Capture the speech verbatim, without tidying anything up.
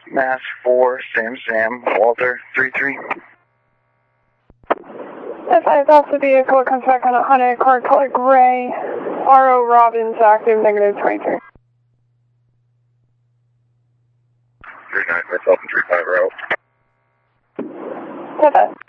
Mass four, Sam Sam, Walter, three three. F five, that's the vehicle, comes back on a Hyundai car color gray. R O Robbins, active, negative twenty-three. three nine, myself and three five are out. Set that.